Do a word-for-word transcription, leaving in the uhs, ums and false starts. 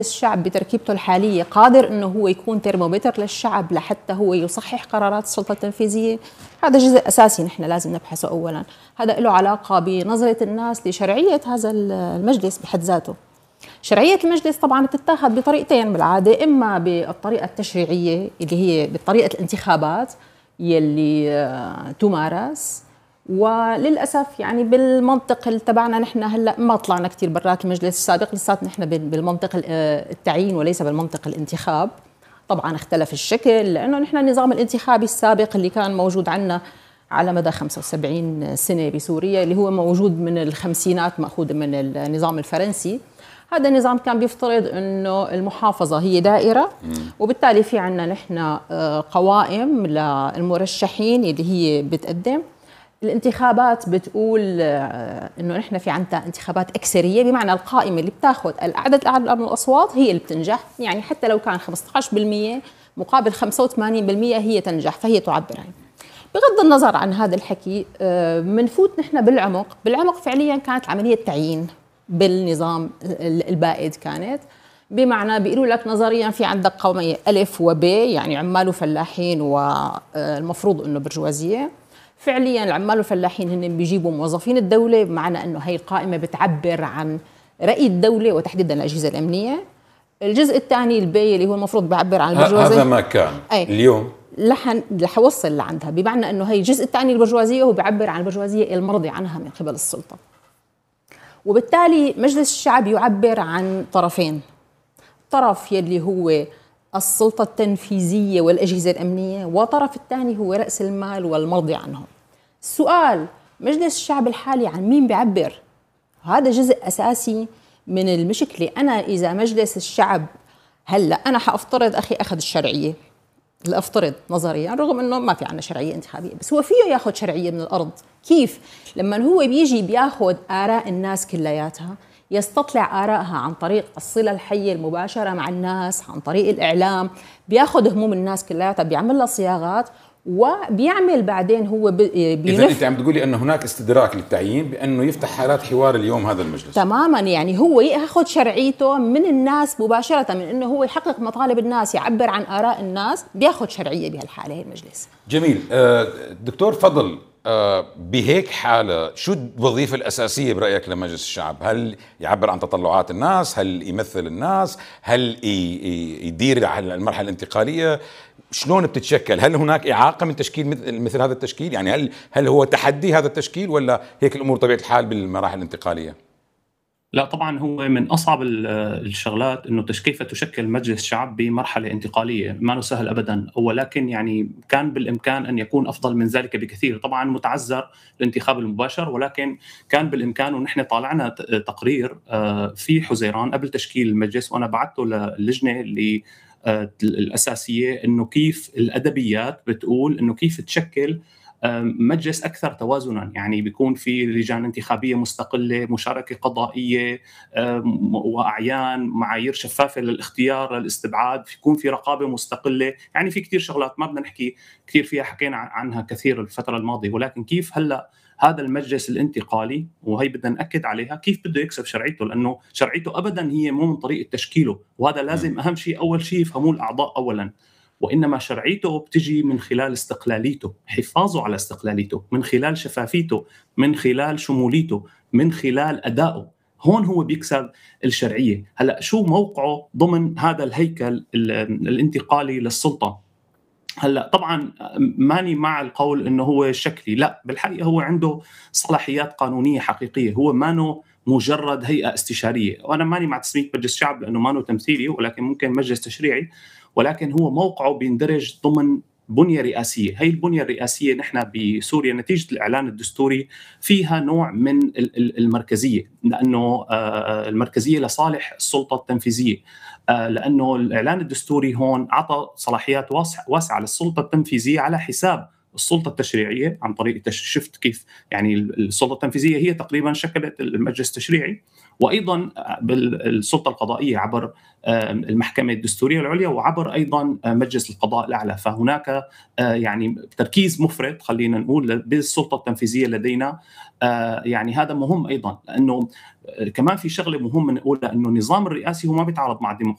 الشعب بتركيبته الحالية قادر أنه هو يكون ترمومتر للشعب لحتى هو يصحح قرارات السلطة التنفيذية؟ هذا جزء أساسي نحن لازم نبحثه أولا. هذا له علاقة بنظرة الناس لشرعية هذا المجلس بحد ذاته. شرعية المجلس طبعا بتتاخذ بطريقتين بالعادة، إما بالطريقة التشريعية اللي هي بطريقة الانتخابات يلي تمارس، وللأسف يعني بالمنطق تبعنا نحن هلا ما طلعنا كثير برات المجلس السابق، لساتنا نحن بالمنطق التعيين وليس بالمنطق الانتخاب. طبعا اختلف الشكل لأنه نحن النظام الانتخابي السابق اللي كان موجود عنا على مدى خمسة وسبعين سنة بسوريا، اللي هو موجود من الخمسينات مأخوذ من النظام الفرنسي، هذا النظام كان بيفترض انه المحافظه هي دائره، وبالتالي في عندنا نحن قوائم للمرشحين اللي هي بتقدم. الانتخابات بتقول انه نحن في عندنا انتخابات اكثريه، بمعنى القائمه اللي بتاخذ العدد الاعلى من الاصوات هي اللي بتنجح، يعني حتى لو كان خمسة عشر بالمئة مقابل خمسة وثمانين بالمئة هي تنجح، فهي تعبر عنه. بغض النظر عن هذا الحكي، منفوت نحن بالعمق، بالعمق فعليا كانت عمليه تعيين بالنظام البائد، كانت بمعنى بيقولوا لك نظريا في عندك قومية ألف وب، يعني عمال وفلاحين والمفروض انه برجوازية. فعليا العمال والفلاحين هن بيجيبوا موظفين الدولة، بمعنى انه هي القائمة بتعبر عن رأي الدولة وتحديدا الأجهزة الأمنية. الجزء الثاني البي اللي هو المفروض بيعبر عن البرجوازية، هذا ما كان أي. اليوم لحن رح اوصل لعندها، بمعنى انه هي الجزء الثاني البرجوازية هو بيعبر عن البرجوازية المرضي عنها من قبل السلطة. وبالتالي مجلس الشعب يعبر عن طرفين، طرف يلي هو السلطة التنفيذية والأجهزة الأمنية، وطرف الثاني هو رأس المال والمرضي عنهم. السؤال، مجلس الشعب الحالي عن مين بيعبر؟ هذا جزء أساسي من المشكلة. أنا إذا مجلس الشعب هلأ أنا حأفترض أخي أخذ الشرعية، لأفترض نظريا، رغم أنه ما في عنا شرعية انتخابية، بس هو فيه ياخذ شرعية من الأرض. كيف؟ لما هو بيجي بياخذ آراء الناس كلياتها، يستطلع آرائها عن طريق الصلة الحية المباشرة مع الناس، عن طريق الإعلام، بياخذ هموم الناس كلياتها، بيعمل لها صياغات، وبيعمل بعدين هو بينف... إذا أنت عم تقولي أنه هناك استدراك للتعيين بأنه يفتح حالات حوار اليوم هذا المجلس تماما، يعني هو ياخذ شرعيته من الناس مباشرة، من أنه هو يحقق مطالب الناس، يعبر عن آراء الناس، بياخذ شرعية بهالحالة هي المجلس. جميل. دكتور فضل، بهيك حالة شو الوظيفة الأساسية برأيك لمجلس الشعب؟ هل يعبر عن تطلعات الناس؟ هل يمثل الناس؟ هل يدير على المرحلة الانتقالية؟ شلون بتتشكل؟ هل هناك إعاقة من تشكيل مثل, مثل هذا التشكيل؟ يعني هل هل هو تحدي هذا التشكيل، ولا هيك الأمور طبيعة الحال بالمراحل الانتقالية؟ لا طبعا هو من أصعب الشغلات إنه كيف تشكل مجلس الشعب بمرحلة انتقالية، ما له سهل أبدا، ولكن يعني كان بالإمكان أن يكون أفضل من ذلك بكثير. طبعا متعذر الانتخاب المباشر، ولكن كان بالإمكان، ونحن طالعنا تقرير في حزيران قبل تشكيل المجلس، وأنا بعثته للجنة اللي الأساسية، إنه كيف الأدبيات بتقول إنه كيف تشكل مجلس أكثر توازناً، يعني بيكون في لجان انتخابية مستقلة، مشاركة قضائية وأعيان، معايير شفافة للاختيار للاستبعاد، يكون في رقابة مستقلة، يعني في كتير شغلات ما بدنا نحكي كثير فيها، حكينا عنها كثير الفترة الماضية. ولكن كيف هلأ هذا المجلس الانتقالي، وهي بدنا نأكد عليها، كيف بده يكسب شرعيته؟ لأنه شرعيته أبداً هي مو من طريقة تشكيله، وهذا لازم أهم شيء، أول شيء يفهموه الأعضاء أولاً، وإنما شرعيته بتجي من خلال استقلاليته، حفاظه على استقلاليته، من خلال شفافيته، من خلال شموليته، من خلال أدائه. هون هو بيكسب الشرعية. هلأ شو موقعه ضمن هذا الهيكل الانتقالي للسلطة؟ هلأ طبعا ماني مع القول إنه هو شكلي، لا، بالحقيقة هو عنده صلاحيات قانونية حقيقية، هو مانو مجرد هيئة استشارية. وأنا ماني مع تسمية مجلس شعب لأنه مانو تمثيلي، ولكن ممكن مجلس تشريعي، ولكن هو موقعه بيندرج ضمن بنية رئاسية. هي البنية الرئاسية نحن بسوريا نتيجة الإعلان الدستوري فيها نوع من المركزية، لأنه المركزية لصالح السلطة التنفيذية، لأنه الإعلان الدستوري هون عطى صلاحيات واسعة للسلطة التنفيذية على حساب السلطة التشريعية، عن طريق شفت كيف يعني السلطة التنفيذية هي تقريبا شكلت المجلس التشريعي، وأيضا بالسلطة القضائية عبر المحكمة الدستورية العليا، وعبر أيضا مجلس القضاء الأعلى. فهناك يعني تركيز مفرط خلينا نقول بالسلطة التنفيذية لدينا. يعني هذا مهم أيضا، لأنه كمان في شغلة مهمة نقولها، أنه النظام الرئاسي هو ما بيتعارض مع الديمقراطية.